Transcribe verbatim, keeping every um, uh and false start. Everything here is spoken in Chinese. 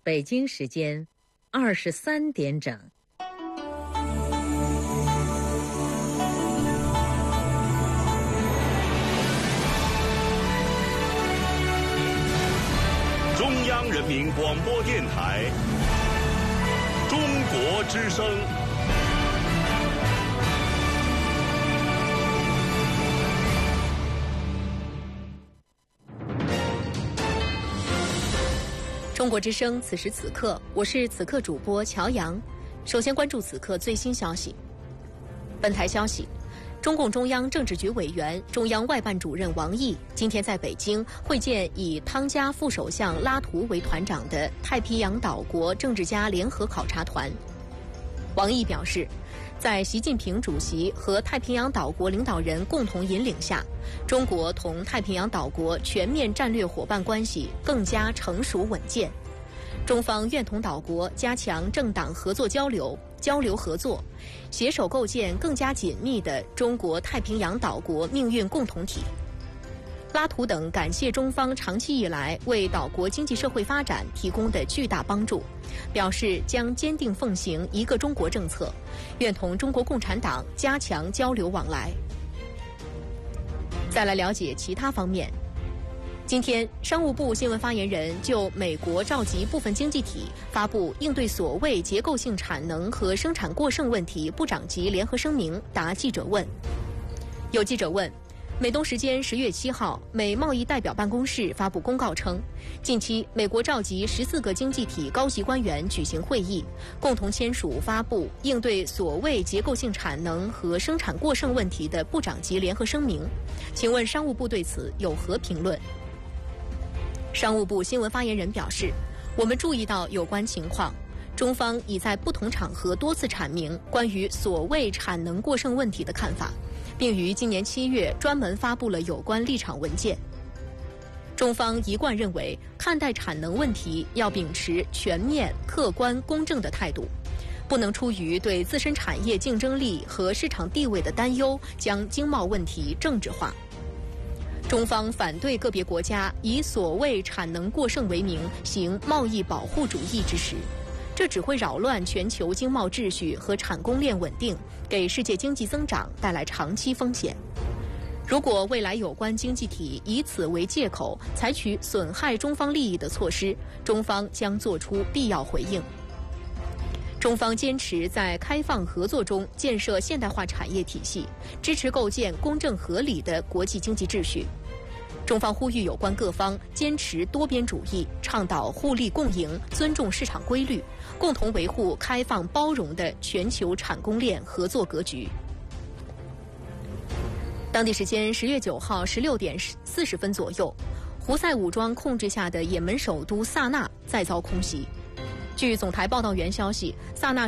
北京时间二十三点整。 中央人民广播电台中国之声。 中国之声，此时此刻，我是此刻主播乔阳。首先关注此刻最新消息。本台消息，中共中央政治局委员、中央外办主任王毅今天在北京会见以汤加副首相拉图为团长的太平洋岛国政治家联合考察团。王毅表示，在习近平主席和太平洋岛国领导人共同引领下，中国同太平洋岛国全面战略伙伴关系更加成熟稳健。中方愿同岛国加强政党合作交流、交流合作，携手构建更加紧密的中国太平洋岛国命运共同体。拉图等感谢中方长期以来为岛国经济社会发展提供的巨大帮助，表示将坚定奉行一个中国政策，愿同中国共产党加强交流往来。再来了解其他方面。今天，商务部新闻发言人就美国召集部分经济体发布应对所谓结构性产能和生产过剩问题部长级联合声明答记者问。有记者问，美东时间十月七号，美贸易代表办公室发布公告称，近期美国召集十四个经济体高级官员举行会议，共同签署发布应对所谓结构性产能和生产过剩问题的部长级联合声明。请问商务部对此有何评论？商务部新闻发言人表示，我们注意到有关情况，中方已在不同场合多次阐明关于所谓产能过剩问题的看法，并于今年七月专门发布了有关立场文件。中方一贯认为，看待产能问题要秉持全面、客观、公正的态度，不能出于对自身产业竞争力和市场地位的担忧，将经贸问题政治化。中方反对个别国家以所谓产能过剩为名行贸易保护主义之实，这只会扰乱全球经贸秩序和产供链稳定，给世界经济增长带来长期风险。如果未来有关经济体以此为借口采取损害中方利益的措施，中方将作出必要回应。中方坚持在开放合作中建设现代化产业体系，支持构建公正合理的国际经济秩序。中方呼吁有关各方坚持多边主义，倡导互利共赢，尊重市场规律，共同维护开放包容的全球产供链合作格局。当地时间十月九号十六点四十分左右，胡塞武装控制下的也门首都萨那再遭空袭。据总台报道员消息，萨那